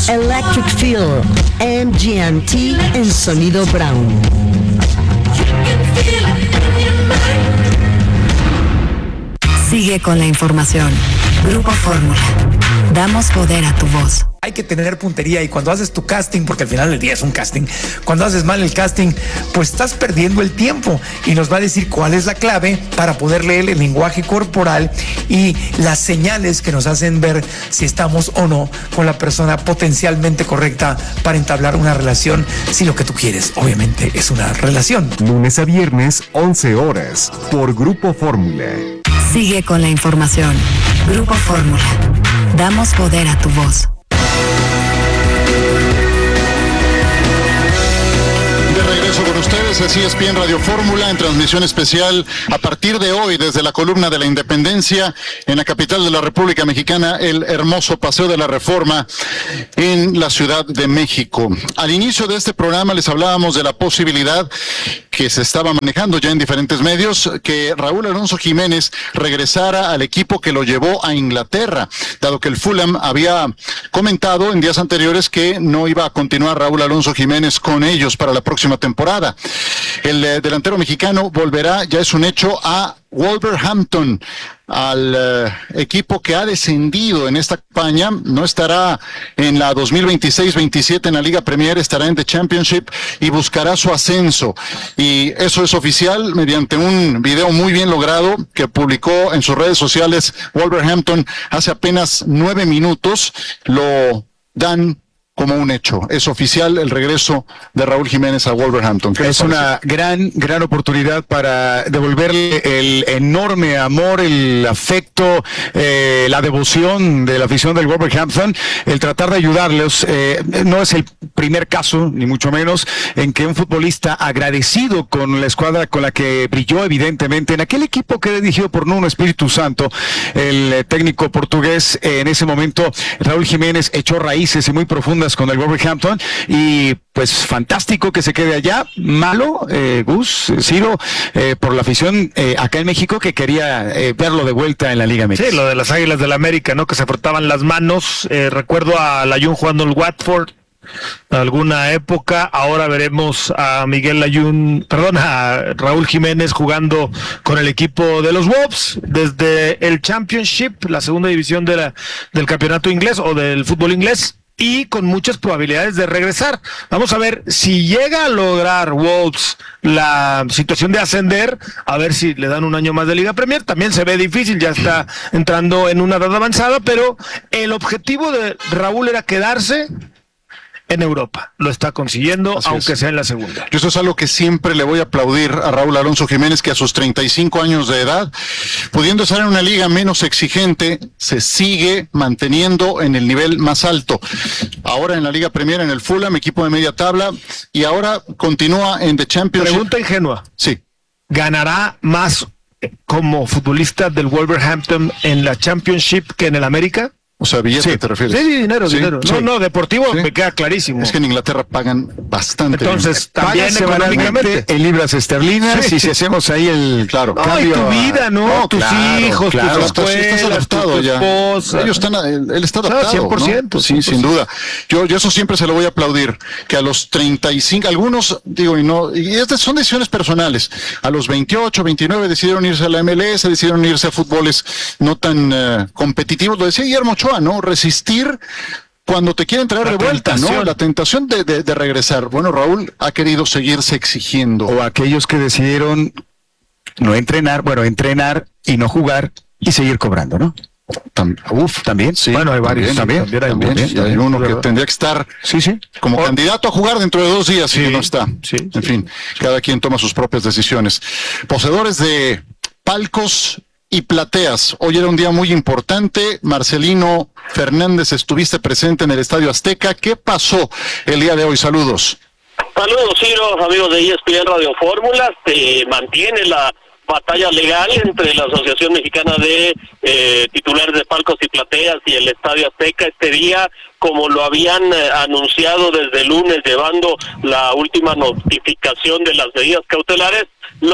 Electric Feel, MGMT en sonido Brown. Sigue con la información. Grupo Fórmula. Damos poder a tu voz. Hay que tener puntería, y cuando haces tu casting, porque al final del día es un casting, cuando haces mal el casting, pues estás perdiendo el tiempo, y nos va a decir cuál es la clave para poder leer el lenguaje corporal y las señales que nos hacen ver si estamos o no con la persona potencialmente correcta para entablar una relación, si lo que tú quieres obviamente es una relación. Lunes a viernes, 11 horas, por Grupo Fórmula. Sigue con la información. Grupo Fórmula. Damos poder a tu voz. De regreso con ustedes, así es ESPN Radio Fórmula en transmisión especial a partir de hoy desde la columna de la Independencia en la capital de la República Mexicana, el hermoso Paseo de la Reforma en la Ciudad de México. Al inicio de este programa les hablábamos de la posibilidad que se estaba manejando ya en diferentes medios, que Raúl Alonso Jiménez regresara al equipo que lo llevó a Inglaterra, dado que el Fulham había comentado en días anteriores que no iba a continuar Raúl Alonso Jiménez con ellos para la próxima temporada. El delantero mexicano volverá, ya es un hecho, a Wolverhampton, al equipo que ha descendido en esta campaña. No estará en la 2026-27 en la Liga Premier, estará en The Championship y buscará su ascenso. Y eso es oficial mediante un video muy bien logrado que publicó en sus redes sociales Wolverhampton hace apenas 9 minutos. Lo dan como un hecho. Es oficial el regreso de Raúl Jiménez a Wolverhampton. Es una gran oportunidad para devolverle el enorme amor, el afecto, la devoción de la afición del Wolverhampton, el tratar de ayudarlos. No es el primer caso, ni mucho menos, en que un futbolista agradecido con la escuadra con la que brilló, evidentemente, en aquel equipo que dirigió por Nuno Espíritu Santo, el técnico portugués, en ese momento, Raúl Jiménez echó raíces y muy profundas con el Wolverhampton, y pues fantástico que se quede allá. Malo, Gus, Ciro, por la afición acá en México que quería verlo de vuelta en la Liga MX. Sí, lo de las Águilas del América, ¿no? Que se frotaban las manos. Recuerdo a Layún jugando en el Watford alguna época. Ahora veremos a a Raúl Jiménez jugando con el equipo de los Wolves desde el Championship, la segunda división del campeonato inglés o del fútbol inglés, y con muchas probabilidades de regresar. Vamos a ver si llega a lograr Wolves la situación de ascender, a ver si le dan un año más de Liga Premier. También se ve difícil, ya está entrando en una edad avanzada, pero el objetivo de Raúl era quedarse en Europa. Lo está consiguiendo, aunque sea en la segunda. Yo eso es algo que siempre le voy a aplaudir a Raúl Alonso Jiménez, que a sus 35 años de edad, pudiendo estar en una liga menos exigente, se sigue manteniendo en el nivel más alto. Ahora en la Liga Premier, en el Fulham, equipo de media tabla, y ahora continúa en The Championship. Pregunta ingenua. Sí. ¿Ganará más como futbolista del Wolverhampton en la Championship que en el América? O sea, billete, sí. ¿te refieres? Sí, dinero. No, deportivo sí. Me queda clarísimo. Es que en Inglaterra pagan bastante. Entonces, bien. también económicamente en libras esterlinas, y si hacemos ahí el cambio. Y tu vida, ¿no? Tus hijos, tus escuelas, estás adaptado tu esposa. Ellos él está adaptado, 100%, ¿no? Sí, 100%. Sin duda. Yo eso siempre se lo voy a aplaudir, que a los 35, algunos, y estas son decisiones personales. A los 28, 29 decidieron irse a la MLS, decidieron irse a fútboles no tan competitivos. Lo decía Guillermo Ochoa, ¿no? Resistir cuando te quieren traer de vuelta, ¿no? La tentación de regresar. Bueno, Raúl ha querido seguirse exigiendo. O aquellos que decidieron no entrenar, entrenar y no jugar y seguir cobrando, ¿no? También, sí. Bueno, hay varios. También. Y hay uno que tendría que estar como candidato a jugar dentro de 2 días y que no está. En fin, cada quien toma sus propias decisiones. Poseedores de palcos y plateas, hoy era un día muy importante. Marcelino Fernández, estuviste presente en el Estadio Azteca. ¿Qué pasó el día de hoy? Saludos. Saludos, Ciro, amigos de ESPN Radio Fórmula. Se mantiene la batalla legal entre la Asociación Mexicana de Titulares de Palcos y Plateas y el Estadio Azteca. Este día, como lo habían anunciado desde el lunes, llevando la última notificación de las medidas cautelares,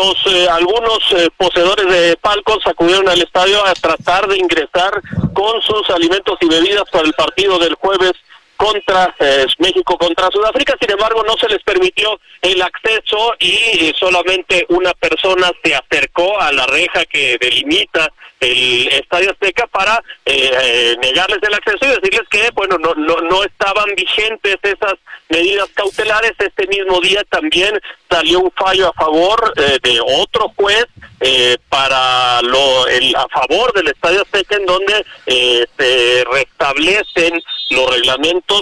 algunos poseedores de palcos acudieron al estadio a tratar de ingresar con sus alimentos y bebidas para el partido del jueves contra México contra Sudáfrica. Sin embargo, no se les permitió el acceso y solamente una persona se acercó a la reja que delimita el Estadio Azteca para negarles el acceso y decirles que no estaban vigentes esas medidas cautelares. Este mismo día también salió un fallo a favor de otro juez a favor del Estadio Azteca, en donde se restablecen los reglamentos